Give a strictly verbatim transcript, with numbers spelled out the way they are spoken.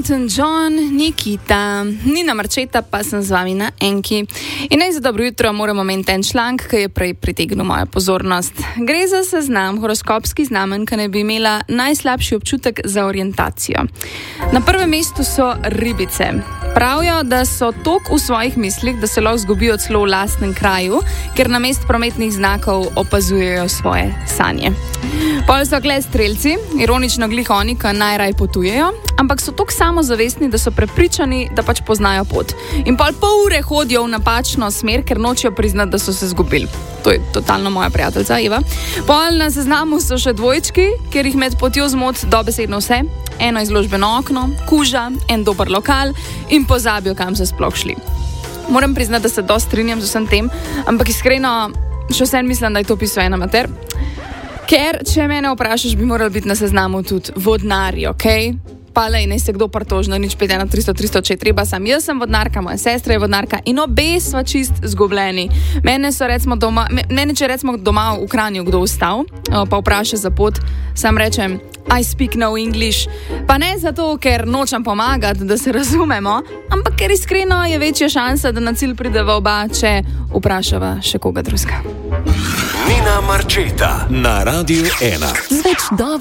Elton John, Nikita, Nina Marčeta, pa sem z vami na Enki. In naj za dobro jutro moramo omeniti en članek, ki je prej pritegnil mojo pozornost. Gre za seznam horoskopski znamenj, ki naj bi imela najslabši občutek za orientacijo. Na prvem mestu so ribice. Pravijo, da so tok v svojih mislih, da se lahko zgubijo celo v lastnem kraju, ker na mest prometnih znakov opazujejo svoje sanje. Pol so kle strelci, ironično glih oni, ki najraj potujejo, ampak so tako samozavestni, da so prepričani, da pač poznajo pot. In pol pol ure hodijo v napačno smer, ker nočejo priznati, da so se zgubili. To je totalno moja prijateljica Eva. Pol na seznamu so še dvojčki, ker jih med potjo zmot dobesedno vse. Eno izložbeno okno, kuža, en dober lokal in pozabijo, kam so sploh šli. Moram priznati, da se dosti strinjam z vsem tem, ampak iskreno še vsem mislim, da je to pisal en amater. Ker, če mene vprašaš, bi moral biti na seznamu tudi vodnari, okej? Okay? Pa lej, naj se kdo pritožno, nič pet ena tristo tristo, če je treba sam. Jaz sem vodnarka, moja sestra je vodnarka in obe sva čist zgubljeni. Mene so recimo doma, mene če recimo doma v Kranju kdo ustal, pa vpraša za pot, sam rečem, I speak no English. Pa ne zato, ker nočem pomagati, da se razumemo, ampak ker iskreno je večja šansa, da na cilj prideva oba, če vprašava še koga drugega. Nina Marčeta na Radiu ena.